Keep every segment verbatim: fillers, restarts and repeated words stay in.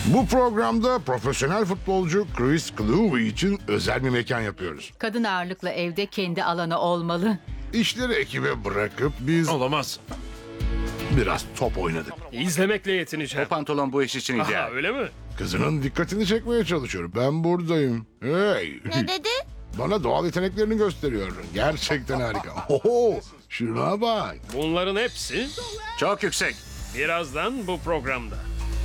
Bu programda profesyonel futbolcu Chris Kluwe için özel bir mekan yapıyoruz. Kadın ağırlıklı evde kendi alanı olmalı. İşleri ekibe bırakıp biz Olamaz. biraz top oynadık. İzlemekle yetineceğim. O pantolon bu iş için Aha, ideal. öyle mi? Kızının dikkatini çekmeye çalışıyorum. Ben buradayım. Hey. Ne dedi? Bana doğal yeteneklerini gösteriyor. Gerçekten harika. Oho, şuna bak. Bunların hepsi Çok yüksek. birazdan bu programda.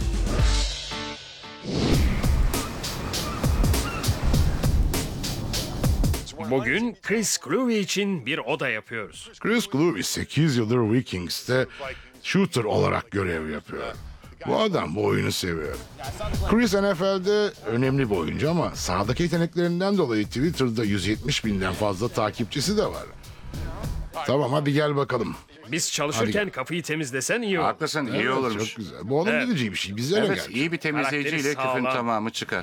Bugün Chris Kluwe için bir oda yapıyoruz. Chris Kluwe sekiz yıldır Vikings'te shooter olarak görev yapıyor. Bu adam bu oyunu seviyor. Chris N F L'de önemli bir oyuncu ama sahadaki yeteneklerinden dolayı Twitter'da yüz yetmiş binden fazla takipçisi de var. Tamam, hadi gel bakalım. Biz çalışırken Hadi. kapıyı temizlesen iyi olur. Haklısın, iyi Evet, olurmuş. çok güzel. Bu alım Evet. edici bir şey. Bize ne Evet, geldi? iyi bir temizleyiciyle Karakteri küfün sağlam. tamamı çıkar.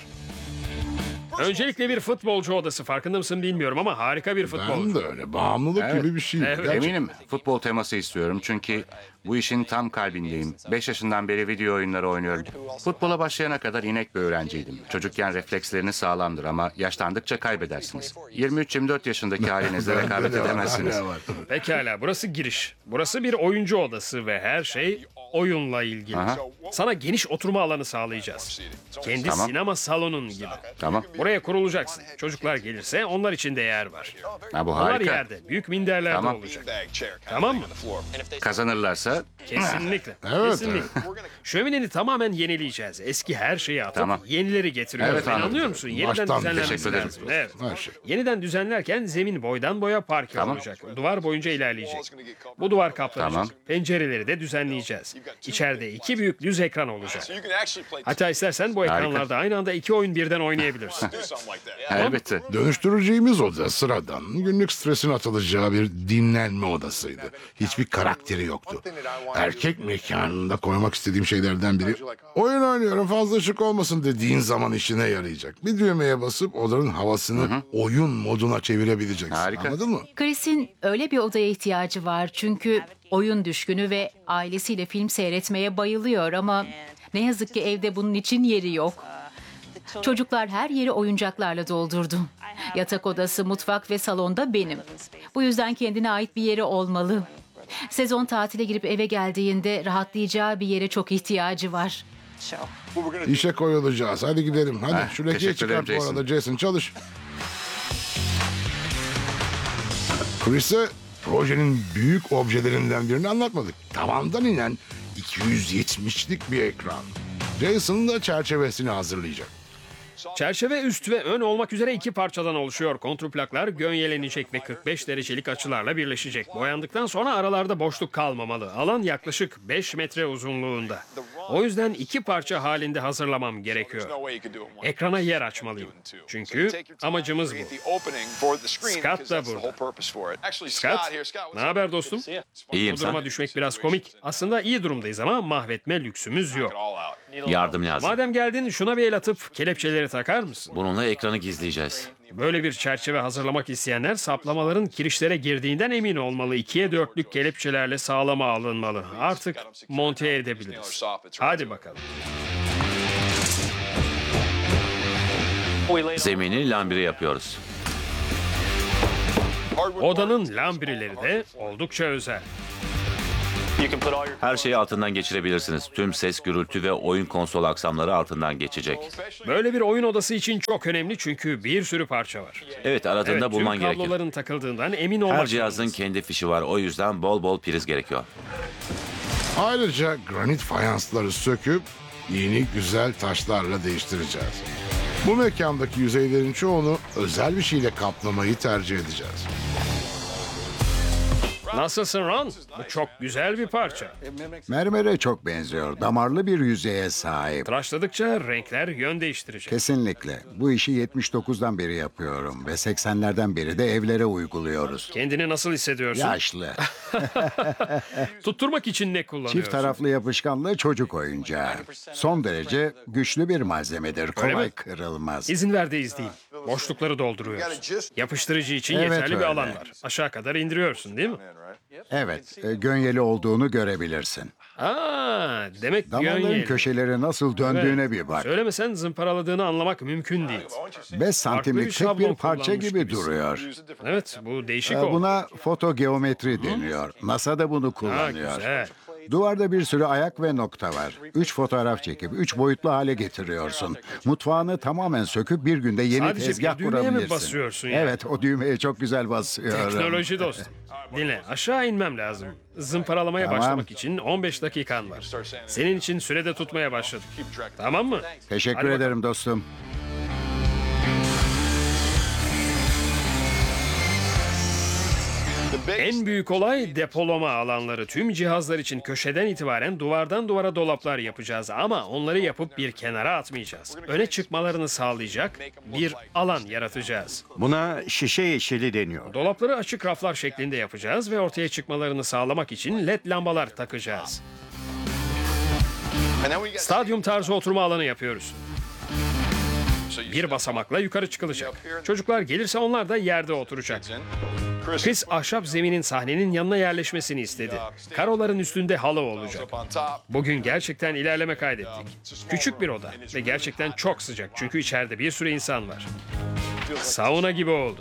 Öncelikle bir futbolcu odası, farkında mısın bilmiyorum ama harika bir futbolcu. Ben de öyle. Bağımlılık Evet. gibi bir şey. Evet. Gerçekten. Eminim futbol teması istiyorum çünkü bu işin tam kalbindeyim. Beş yaşından beri video oyunları oynuyorum. Futbola başlayana kadar inek bir öğrenciydim. Çocukken refleksleriniz sağlamdır ama yaşlandıkça kaybedersiniz. yirmi üç yirmi dört yaşındaki halinizle rekabet Bende de var, edemezsiniz. bende var. Pekala, burası giriş. Burası bir oyuncu odası ve her şey oyunla ilgili. Aha. Sana geniş oturma alanı sağlayacağız. Kendi Tamam. sinema salonun gibi. Tamam. Buraya kurulacaksın. Çocuklar gelirse onlar için de yer var. Ha, bu Onlar harika. yerde. Büyük minderlerde Tamam. olacak. Tamam mı? Kazanırlarsa Kesinlikle. Evet, Kesinlikle. Şömineni tamamen yenileyeceğiz. Eski her şeyi atıp Tamam. yenileri getiriyoruz. Evet, Beni anladım. anlıyor musun? Yeniden Baştan düzenlenmesi teşekkür ederim. lazım. Evet. Her şey. Yeniden düzenlerken zemin boydan boya parke Tamam. olacak. Duvar boyunca ilerleyecek. Bu duvar kaplanacak. Tamam. Pencereleri de düzenleyeceğiz. İçeride iki büyük düz ekran olacak. Hatta istersen bu Harika. ekranlarda aynı anda iki oyun birden oynayabilirsin. elbette. Dönüştüreceğimiz oda sıradan günlük stresin atılacağı bir dinlenme odasıydı. Hiçbir karakteri yoktu. Erkek mekanında koymak istediğim şeylerden biri, oyun oynuyorum fazla şık olmasın dediğin zaman işine yarayacak. Bir düğmeye basıp odanın havasını oyun moduna çevirebileceksin. Harika. Anladın mı? Chris'in öyle bir odaya ihtiyacı var çünkü oyun düşkünü ve ailesiyle film seyretmeye bayılıyor ama ne yazık ki evde bunun için yeri yok. Çocuklar her yeri oyuncaklarla doldurdu. Yatak odası, mutfak ve salonda benim. Bu yüzden kendine ait bir yeri olmalı. Sezon tatile girip eve geldiğinde rahatlayacağı bir yere çok ihtiyacı var. İşe koyulacağız. Hadi gidelim. Hadi Heh, şu lekeyi teşekkür ederim çıkart bu Jason. arada Jason, çalış. Chris'e projenin büyük objelerinden birini anlatmadık. Tavandan inen iki yüz yetmişlik bir ekran. Jason da çerçevesini hazırlayacak. Çerçeve üst ve ön olmak üzere iki parçadan oluşuyor. Kontrplaklar gönyelenecek ve kırk beş derecelik açılarla birleşecek. Boyandıktan sonra aralarda boşluk kalmamalı. Alan yaklaşık beş metre uzunluğunda. O yüzden iki parça halinde hazırlamam gerekiyor. Ekrana yer açmalıyım. Çünkü amacımız bu. Scott da burada. Scott, ne haber dostum? İyiyim Bu duruma sen. düşmek biraz komik. Aslında iyi durumdayız ama mahvetme lüksümüz yok. Yardım lazım. Madem geldin şuna bir el atıp kelepçeleri takar mısın? Bununla ekranı gizleyeceğiz. Böyle bir çerçeve hazırlamak isteyenler saplamaların kirişlere girdiğinden emin olmalı. İkiye dörtlük kelepçelerle sağlama alınmalı. Artık monte edebiliriz. Hadi bakalım. Zemini lambiri yapıyoruz. Odanın lambrileri de oldukça özel. Her şeyi altından geçirebilirsiniz. Tüm ses, gürültü ve oyun konsol aksamları altından geçecek. Böyle bir oyun odası için çok önemli çünkü bir sürü parça var. Evet, aradığında Evet, bulman tüm gerekir. kabloların takıldığından emin olmak Her cihazın zorundasın. kendi fişi var. O yüzden bol bol priz gerekiyor. Ayrıca granit fayansları söküp yeni güzel taşlarla değiştireceğiz. Bu mekandaki yüzeylerin çoğunu özel bir şeyle kaplamayı tercih edeceğiz. Nasılsın Ron? Bu çok güzel bir parça. Mermere çok benziyor. Damarlı bir yüzeye sahip. Tıraşladıkça renkler yön değiştirecek. Kesinlikle. Bu işi yetmiş dokuzdan beri yapıyorum ve seksenlerden beri de evlere uyguluyoruz. Kendini nasıl hissediyorsun? Yaşlı. Tutturmak için ne kullanıyorsun? Çift taraflı yapışkanlı çocuk oyuncağı. Son derece güçlü bir malzemedir. Kolay mi? kırılmaz. İzin ver de izleyeyim. Boşlukları dolduruyoruz. Yapıştırıcı için Evet, yeterli bir öyle. alan var. Aşağı kadar indiriyorsun değil mi? Evet, e, gönyeli olduğunu görebilirsin. Aa, demek Damarların gönyeli. köşeleri nasıl döndüğüne Evet. bir bak. Söylemesen zımparaladığını anlamak mümkün değil. beş santimlik tek şablon bir parça kullanmış gibi gibisin. duruyor. Evet, bu değişik E, oldu. Buna fotogeometri deniyor. NASA da bunu Ha, kullanıyor. güzel. Duvarda bir sürü ayak ve nokta var. Üç fotoğraf çekip üç boyutlu hale getiriyorsun. Mutfağını tamamen söküp bir günde yeni Sadece bir tezgah düğmeye mi kurabilirsin. basıyorsun yani? Evet, o düğmeye çok güzel basıyorum. Teknoloji dostum. Dinle, aşağı inmem lazım. Zımparalamaya Tamam. başlamak için on beş dakikan var. Senin için sürede tutmaya başladım. Tamam mı? Teşekkür Hadi bakalım. ederim dostum. En büyük olay depolama alanları. Tüm cihazlar için köşeden itibaren duvardan duvara dolaplar yapacağız. Ama onları yapıp bir kenara atmayacağız. Öne çıkmalarını sağlayacak bir alan yaratacağız. Buna şişe yeşili deniyor. Dolapları açık raflar şeklinde yapacağız ve ortaya çıkmalarını sağlamak için led lambalar takacağız. Stadyum tarzı oturma alanı yapıyoruz. Bir basamakla yukarı çıkılacak. Çocuklar gelirse onlar da yerde oturacak. Chris ahşap zeminin sahnenin yanına yerleşmesini istedi. Karoların üstünde halı olacak. Bugün gerçekten ilerleme kaydettik. Küçük bir oda ve gerçekten çok sıcak çünkü içeride bir sürü insan var. Sauna gibi oldu.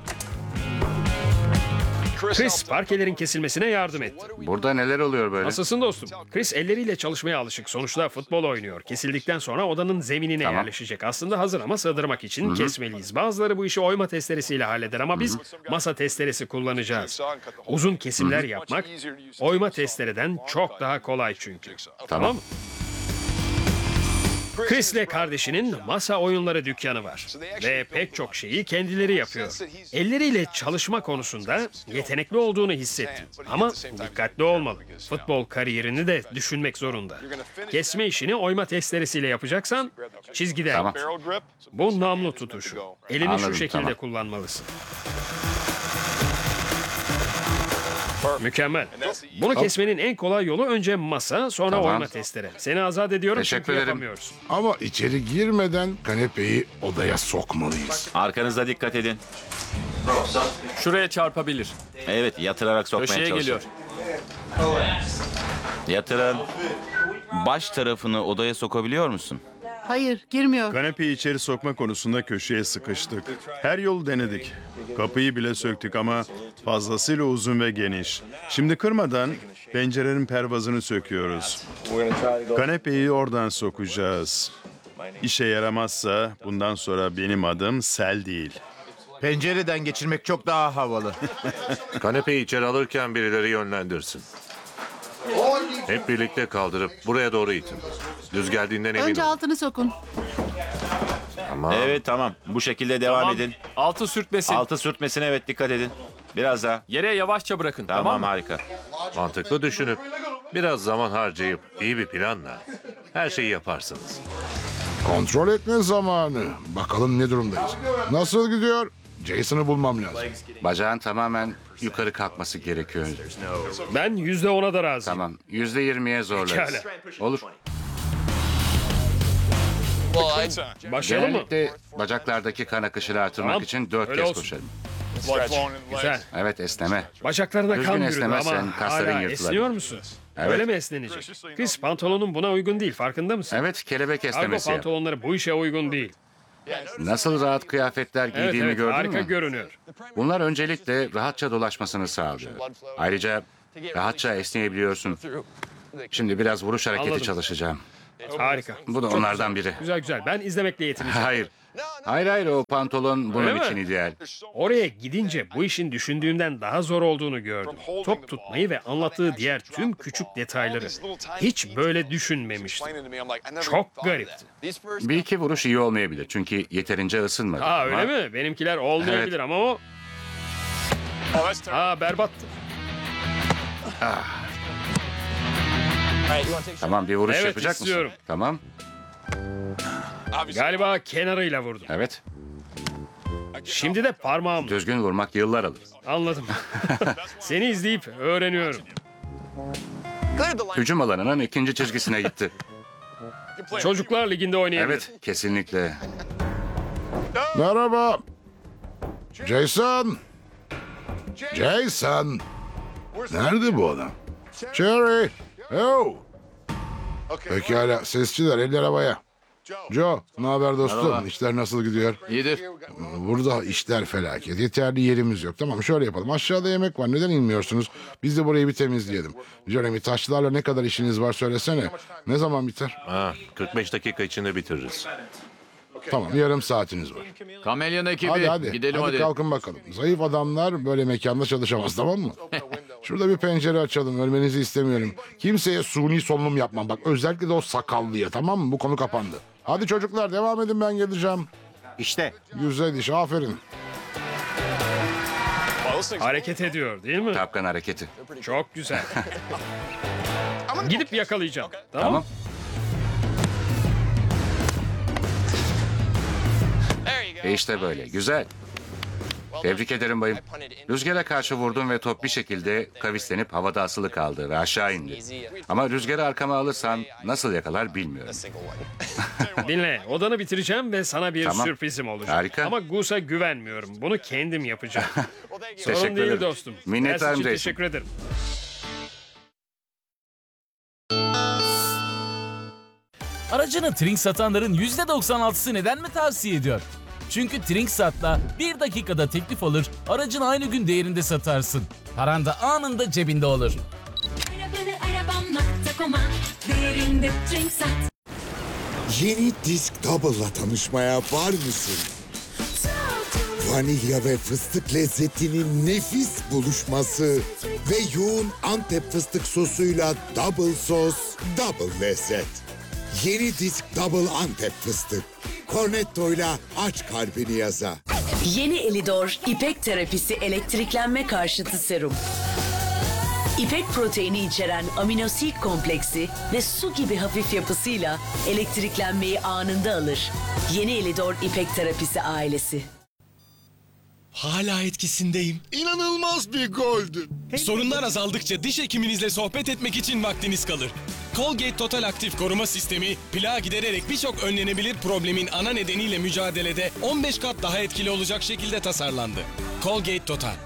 Chris parkelerin kesilmesine yardım etti. Burada neler oluyor böyle? Nasılsın dostum? Chris elleriyle çalışmaya alışık. Sonuçta futbol oynuyor. Kesildikten sonra odanın zeminine Tamam. yerleşecek. Aslında hazır ama sığdırmak için kesmeliyiz. Bazıları bu işi oyma testeresiyle halleder ama biz masa testeresi kullanacağız. Uzun kesimler yapmak oyma testereden çok daha kolay çünkü. Tamam mı? Chris'le kardeşinin masa oyunları dükkanı var ve pek çok şeyi kendileri yapıyor. Elleriyle çalışma konusunda yetenekli olduğunu hissettim. Ama dikkatli olmalı. Futbol kariyerini de düşünmek zorunda. Kesme işini oyma testeresiyle yapacaksan çizgiden. Tamam. Bu namlu tutuşu. Elini Anladım, şu şekilde tamam. kullanmalısın. Mükemmel. Bunu kesmenin en kolay yolu önce masa, sonra Tamam. oyma testere. Seni azat ediyorum Teşekkür çünkü ederim. yapamıyorsun. Ama içeri girmeden kanepeyi odaya sokmalıyız. Arkanızda dikkat edin. Şuraya çarpabilir. Evet, yatırarak sokmaya Köşeye çalışın. geliyor. Yatırın. Baş tarafını odaya sokabiliyor musun? Hayır, girmiyor. Kanepeyi içeri sokma konusunda köşeye sıkıştık. Her yolu denedik. Kapıyı bile söktük ama fazlasıyla uzun ve geniş. Şimdi kırmadan pencerenin pervazını söküyoruz. Kanepeyi oradan sokacağız. İşe yaramazsa bundan sonra benim adım Sel değil. Pencereden geçirmek çok daha havalı. Kanepeyi içeri alırken birileri yönlendirsin. Hep birlikte kaldırıp buraya doğru itin. Düz geldiğinden emin Önce olun. altını sokun. Tamam. Evet, tamam. Bu şekilde devam Tamam. edin. Altı sürtmesin. Altı sürtmesine evet dikkat edin. Biraz daha. Yere yavaşça bırakın. Tamam, Tamam, mı? harika. Mantıklı düşünüp biraz zaman harcayıp iyi bir planla her şeyi yaparsınız. Kontrol etme zamanı. Bakalım ne durumdayız. Nasıl gidiyor? Jason'ı bulmam lazım. Bacağın tamamen yukarı kalkması gerekiyor. Ben yüzde ona da razıyım. Tamam. Yüzde yirmiye zorlarız. Pekala. Olur. Başlayalım mı? Genellikle bacaklardaki kan akışını artırmak Tamam, için dört öyle kez olsun. koşarım. Güzel. Evet, esneme. Bacaklarına Düzgün kan yürüdü esnemezsen ama kasların hala yırtılır. esniyor musun? Evet. Öyle mi esnenecek? Chris pantolonun buna uygun değil, farkında mısın? Evet, kelebek Kargo esnemesi yap. pantolonları bu işe uygun değil. Nasıl rahat kıyafetler Evet giydiğimi evet gördün harika mü? görünüyor. Bunlar öncelikle rahatça dolaşmasını sağlıyor. Ayrıca rahatça esneyebiliyorsun. Şimdi biraz vuruş hareketi Anladım. çalışacağım. Harika. Bu da Çok onlardan güzel. biri. Güzel güzel. Ben izlemekle yetineceğim. Hayır. Hayır hayır, o pantolon bunun Öyle mi? için ideal. Oraya gidince bu işin düşündüğümden daha zor olduğunu gördüm. Top tutmayı ve anlattığı diğer tüm küçük detayları. Hiç böyle düşünmemiştim. Çok garipti. Bir iki vuruş iyi olmayabilir çünkü yeterince ısınmadı. Aa öyle Ama mi? Benimkiler olmayabilir ama o... Aa berbattı. Tamam, bir vuruş Evet, yapacak istiyorum. mısın? Tamam. Galiba kenarıyla vurdum. Evet. Şimdi de parmağım. Düzgün vurmak yıllar alır. Anladım. Seni izleyip öğreniyorum. Hücum alanının ikinci çizgisine gitti. Çocuklar liginde oynayabilir. Evet, kesinlikle. Merhaba. Jason. Jason. Nerede bu adam? Cherry! Oh! Pekala, sesçiler eller havaya. Joe, ne haber dostum? Merhaba. İşler nasıl gidiyor? İyidir. Burada işler felaket. Yeterli yerimiz yok. Tamam, şöyle yapalım. Aşağıda yemek var. Neden inmiyorsunuz? Biz de burayı bir temizleyelim. Jeremy, taşlarla ne kadar işiniz var söylesene. Ne zaman biter? Ha, kırk beş dakika içinde bitiririz. Tamam, yarım saatiniz var. Kamelyon ekibi. Hadi hadi. Gidelim hadi, hadi. kalkın bakalım. Zayıf adamlar böyle mekanda çalışamaz, tamam mı? Şurada bir pencere açalım. Ölmenizi istemiyorum. Kimseye suni solunum yapmam. Bak, özellikle de o sakallıya, tamam mı? Bu konu kapandı. Hadi çocuklar, devam edin, ben geleceğim. İşte Güzel iş, aferin. Hareket ediyor değil mi? Kapkan hareketi. Çok güzel. Gidip yakalayacağım. Tamam. Tamam. E işte böyle. Güzel. Tebrik ederim bayım. Rüzgara karşı vurdum ve top bir şekilde kavislenip havada asılı kaldı ve aşağı indi. Ama rüzgarı arkama alırsam nasıl yakalar bilmiyorum. Dinle, odanı bitireceğim ve sana bir Tamam. sürprizim olacak. Harika. Ama Goose'a güvenmiyorum. Bunu kendim yapacağım. Sorun Teşekkür değil ederim. dostum. Minnettarım Ders için Jason. teşekkür ederim. Aracını Trink satanların yüzde doksan altısı neden mi tavsiye ediyor? Çünkü Trinksat'la bir dakikada teklif alır, aracını aynı gün değerinde satarsın. Paran da anında cebinde olur. Yeni Disk Double'la tanışmaya var mısın? Vanilya ve fıstık lezzetinin nefis buluşması ve yoğun Antep fıstık sosuyla double sos, double lezzet. Yeni Disk Double Antep fıstık. Cornetto'yla aç kalbini yaza. Yeni Elidor İpek terapisi elektriklenme karşıtı serum. İpek proteini içeren aminosit kompleksi ve su gibi hafif yapısıyla elektriklenmeyi anında alır. Yeni Elidor İpek terapisi ailesi. Hala etkisindeyim. İnanılmaz bir goldü. Sorunlar azaldıkça diş hekiminizle sohbet etmek için vaktiniz kalır. Colgate Total Aktif Koruma Sistemi, plağı gidererek birçok önlenebilir problemin ana nedeniyle mücadelede on beş kat daha etkili olacak şekilde tasarlandı. Colgate Total.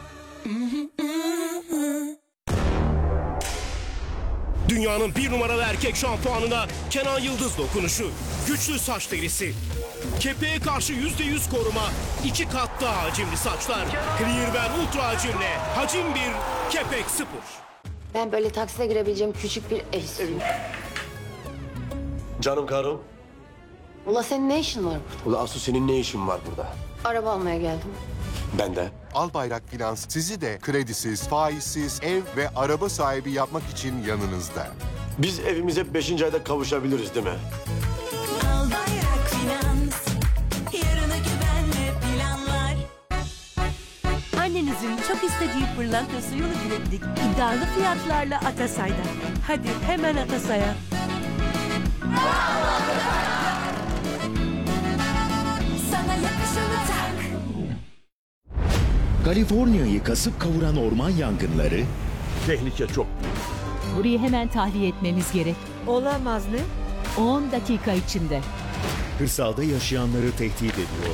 Dünyanın bir numaralı erkek şampuanına Kenan Yıldız dokunuşu. Güçlü saç derisi. Kepeğe karşı yüzde yüz koruma. iki kat daha hacimli saçlar. Clearben Ultra hacimle. Hacim bir, kepek sıfır. Ben böyle takside girebileceğim küçük bir ev istiyorum. Canım karım. Ula senin ne işin var burada? Ula Asu senin ne işin var burada? Araba almaya geldim. Ben de. Albayrak Finans sizi de kredisiz, faizsiz ev ve araba sahibi yapmak için yanınızda. Biz evimize beşinci ayda kavuşabiliriz değil mi? Albayrak Finans, yarına güvenle planlar. Annenizin çok istediği pırlanta suyunu bilebildik. İddialı fiyatlarla Atasay'da. Hadi hemen Atasay'a. Sana yakışanı tak. Kaliforniya'yı kasıp kavuran orman yangınları... Tehlike çok. Burayı hemen tahliye etmemiz gerek. Olamaz ne? on dakika içinde. Kırsalda yaşayanları tehdit ediyor.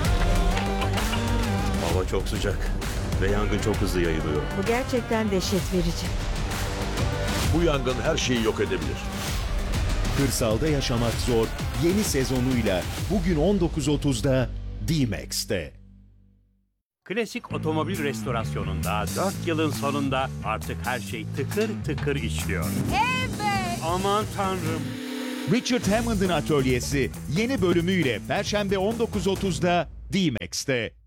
Hava çok sıcak ve yangın çok hızlı yayılıyor. Bu gerçekten dehşet verici. Bu yangın her şeyi yok edebilir. Kırsalda yaşamak zor yeni sezonuyla bugün on dokuz otuzda D-Max'te. Klasik otomobil restorasyonunda dört yılın sonunda artık her şey tıkır tıkır işliyor. Evet. Aman tanrım. Richard Hammond'ın atölyesi yeni bölümüyle Perşembe on dokuz otuzda D-Max'te.